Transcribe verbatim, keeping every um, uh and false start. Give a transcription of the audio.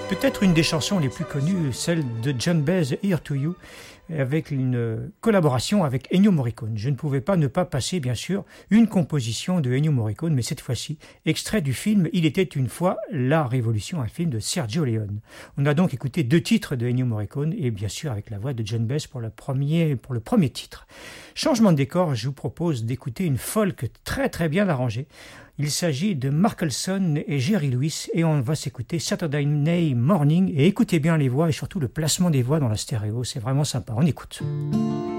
Peut-être une des chansons les plus connues, celle de John Baez, Here to You, avec une collaboration avec Ennio Morricone. Je ne pouvais pas ne pas passer, bien sûr, une composition de Ennio Morricone, mais cette fois-ci, extrait du film Il était une fois la Révolution, un film de Sergio Leone. On a donc écouté deux titres de Ennio Morricone, et bien sûr avec la voix de John Baez pour le premier, pour le premier titre. Changement de décor, je vous propose d'écouter une folk très très bien arrangée. Il s'agit de Mark Elson et Jerry Lewis et on va s'écouter Saturday Night Morning et écoutez bien les voix et surtout le placement des voix dans la stéréo, c'est vraiment sympa, on écoute.